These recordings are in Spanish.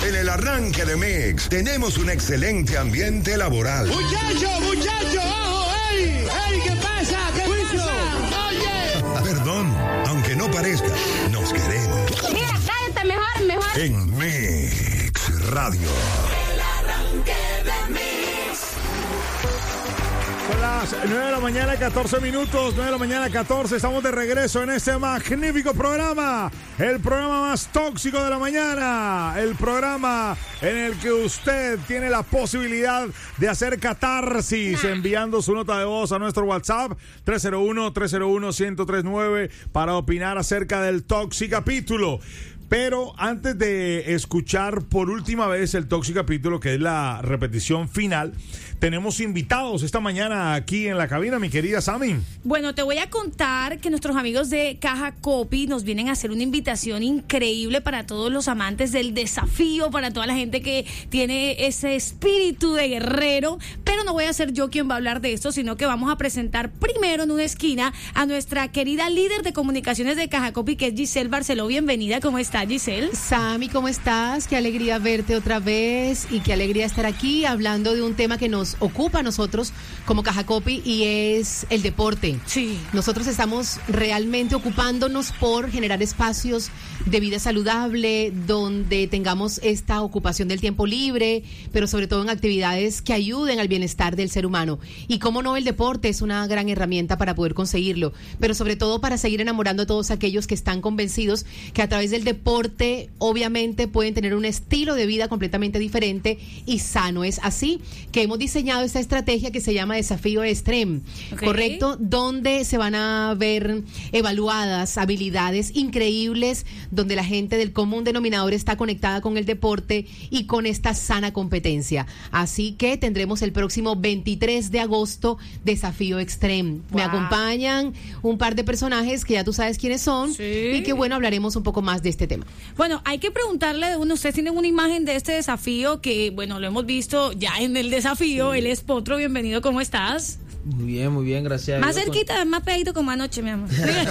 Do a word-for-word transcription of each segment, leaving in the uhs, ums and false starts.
En el arranque de Mix tenemos un excelente ambiente laboral. Muchacho, muchacho, ojo, ey, ey, ¿qué pasa? ¿Qué pasa? Oye. Perdón, aunque no parezca, nos queremos. Mira, cállate mejor, mejor. En Mix Radio. El arranque de Mix. Son las nueve de la mañana, catorce minutos, nueve de la mañana, catorce. Estamos de regreso en este magnífico programa. El programa más tóxico de la mañana. El programa en el que usted tiene la posibilidad de hacer catarsis enviando su nota de voz a nuestro WhatsApp tres cero uno, tres cero uno, uno cero tres nueve para opinar acerca del Toxicapítulo. Pero antes de escuchar por última vez el Toxicapítulo, que es la repetición final, tenemos invitados esta mañana aquí en la cabina, mi querida Sammy. Bueno, te voy a contar que nuestros amigos de Caja Copy nos vienen a hacer una invitación increíble para todos los amantes del desafío, para toda la gente que tiene ese espíritu de guerrero. Pero no voy a ser yo quien va a hablar de esto, sino que vamos a presentar primero en una esquina a nuestra querida líder de comunicaciones de Caja Copy, que es Giselle Barceló. Bienvenida, ¿cómo estás, Giselle? Sammy, ¿cómo estás? Qué alegría verte otra vez y qué alegría estar aquí hablando de un tema que nos ocupa a nosotros como Caja Copy, y es el deporte. Sí. Nosotros estamos realmente ocupándonos por generar espacios de vida saludable, donde tengamos esta ocupación del tiempo libre, pero sobre todo en actividades que ayuden al bienestar del ser humano. Y cómo no, el deporte es una gran herramienta para poder conseguirlo, pero sobre todo para seguir enamorando a todos aquellos que están convencidos que a través del deporte obviamente pueden tener un estilo de vida completamente diferente y sano. Es así que hemos diseñado esta estrategia que se llama Desafío Extreme, okay. ¿Correcto? Donde se van a ver evaluadas habilidades increíbles, donde la gente del común denominador está conectada con el deporte y con esta sana competencia. Así que tendremos el próximo veintitrés de agosto Desafío Extreme. Wow. Me acompañan un par de personajes que ya tú sabes quiénes son, sí. Y que bueno, hablaremos un poco más de este tema. Bueno, hay que preguntarle de uno, ustedes tienen una imagen de este desafío que, bueno, lo hemos visto ya en el desafío. Sí. Él es Potro, bienvenido, ¿cómo estás? Muy bien, muy bien, gracias. Más cerquita, más pegadito como anoche, mi amor.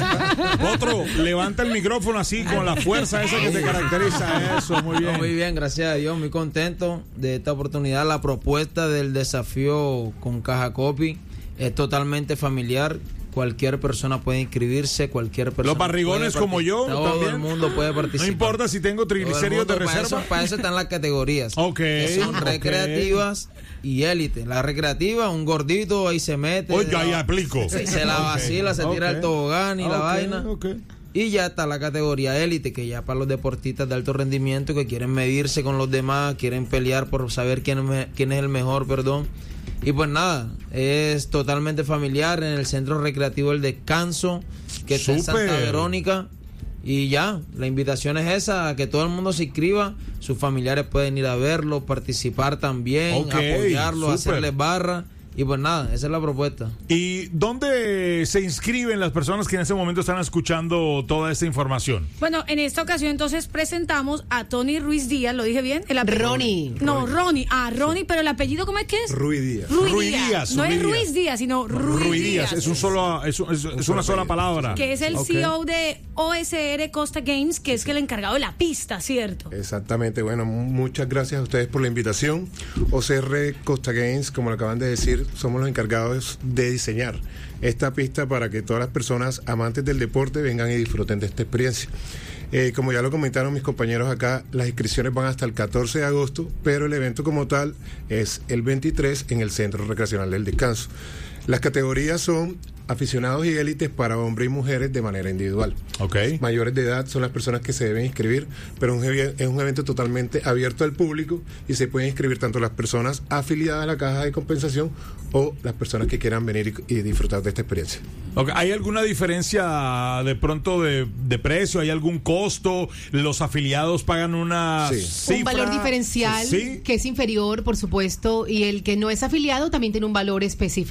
Potro, levanta el micrófono así con la fuerza esa que te caracteriza. Eso, muy bien. No, muy bien, gracias a Dios, muy contento de esta oportunidad. La propuesta del desafío con Caja Copy es totalmente familiar. Cualquier persona puede inscribirse, cualquier persona. Los barrigones como yo, todo también. el mundo puede participar. No importa si tengo triglicéridos de reserva. Para eso, para eso están las categorías. Ok. Que son okay. recreativas y élite. La recreativa, un gordito ahí se mete. Oye, ahí aplico. Se, se la vacila, se tira okay. el tobogán y okay. la vaina. Okay. Y ya está la categoría élite, que ya para los deportistas de alto rendimiento que quieren medirse con los demás, quieren pelear por saber quién, quién es el mejor, perdón. Y pues nada, es totalmente familiar en el Centro Recreativo El Descanso, que está en Santa Verónica. Y ya, la invitación es esa, a que todo el mundo se inscriba. Sus familiares pueden ir a verlo, participar también, okay, apoyarlo, super. Hacerles barra. Y pues nada, esa es la propuesta. ¿Y dónde se inscriben las personas que en este momento están escuchando toda esta información? Bueno, en esta ocasión entonces presentamos a Tony Ruiz Díaz, ¿lo dije bien? El Ronnie. No, Ronnie. Ah, Ronnie, sí. Pero el apellido, ¿cómo es que es? Ruiz Díaz. Ruiz, Ruiz Díaz. Díaz. No Ruiz es Díaz. Ruiz Díaz, sino Ruiz, Ruiz Díaz. Díaz. Es un solo, es, es, es una sola palabra. Que es el okay. C E O de O S R Costa Games, que es el encargado de la pista, ¿cierto? Exactamente. Bueno, muchas gracias a ustedes por la invitación. O S R Costa Games, como lo acaban de decir, somos los encargados de diseñar esta pista para que todas las personas amantes del deporte vengan y disfruten de esta experiencia. Eh, como ya lo comentaron mis compañeros acá, las inscripciones van hasta el catorce de agosto, pero el evento como tal es el veintitrés en el Centro Recreacional del Descanso. Las categorías son aficionados y élites para hombres y mujeres de manera individual. Okay. Mayores de edad son las personas que se deben inscribir, pero es un, es un evento totalmente abierto al público y se pueden inscribir tanto las personas afiliadas a la caja de compensación o las personas que quieran venir y, y disfrutar de esta experiencia. Okay. ¿Hay alguna diferencia de pronto de, de precio? ¿Hay algún costo? ¿Los afiliados pagan una sí. cifra? Un valor diferencial, ¿sí? Que es inferior, por supuesto, y el que no es afiliado también tiene un valor específico, pero digamos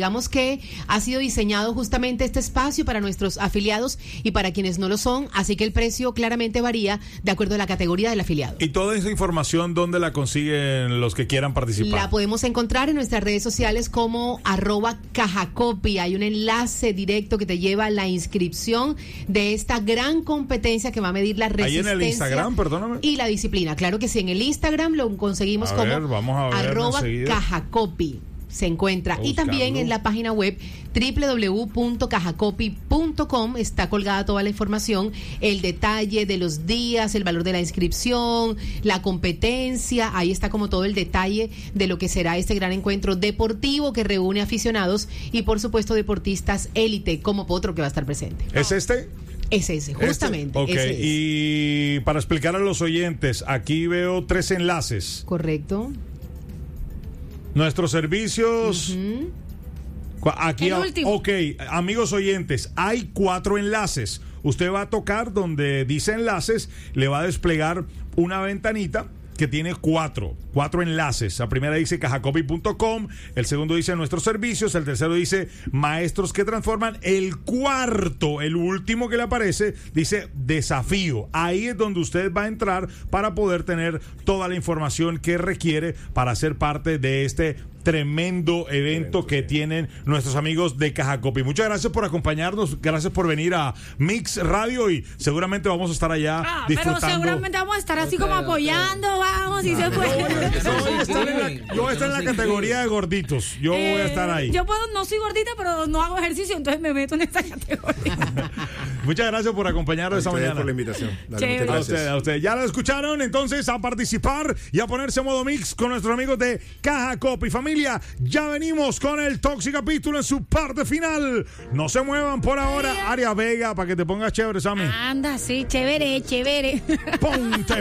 Digamos que ha sido diseñado justamente este espacio para nuestros afiliados y para quienes no lo son, así que el precio claramente varía de acuerdo a la categoría del afiliado. ¿Y toda esa información dónde la consiguen los que quieran participar? La podemos encontrar en nuestras redes sociales como arroba cajacopi. Hay un enlace directo que te lleva a la inscripción de esta gran competencia que va a medir la resistencia. Ahí en el Instagram, perdóname. Y la disciplina. Claro que sí, en el Instagram lo conseguimos a como ver, vamos a ver arroba enseguida. cajacopi. Se encuentra. Buscarlo. Y también en la página web doble u doble u doble u punto cajacopi punto com está colgada toda la información, el detalle de los días, el valor de la inscripción, la competencia. Ahí está como todo el detalle de lo que será este gran encuentro deportivo que reúne aficionados y por supuesto deportistas élite como Potro que va a estar presente. ¿Es este? Es ese, justamente. Este, ok, ese es. Y para explicar a los oyentes, aquí veo tres enlaces. Correcto. Nuestros servicios. Uh-huh. Aquí, El último. ok, amigos oyentes, hay cuatro enlaces. Usted va a tocar donde dice enlaces, le va a desplegar una ventanita que tiene cuatro, cuatro enlaces. La primera dice cajacopi punto com, el segundo dice nuestros servicios, el tercero dice maestros que transforman, el cuarto, el último que le aparece, dice desafío. Ahí es donde usted va a entrar para poder tener toda la información que requiere para ser parte de este tremendo evento que tienen nuestros amigos de Cajacopi. Muchas gracias por acompañarnos, gracias por venir a Mix Radio y seguramente vamos a estar allá Ah, pero disfrutando. seguramente vamos a estar así como apoyando, vamos, y se Yo voy, puede. yo voy a estar en la, yo voy a estar en la categoría de gorditos. Yo voy a estar ahí. Yo puedo, no soy gordita, pero no hago ejercicio, entonces me meto en esta categoría. Muchas gracias por acompañarnos A esta ustedes mañana. por la invitación. Dale, Chévere. muchas A gracias. usted, a usted. Ya lo escucharon, entonces a participar y a ponerse a modo mix con nuestros amigos de Cajacopi. Familia, ya venimos con el Tóxico Capítulo en su parte final. No se muevan por ahora. Aria Vega, para que te pongas chévere, Sammy. Anda, sí, chévere, chévere. Ponte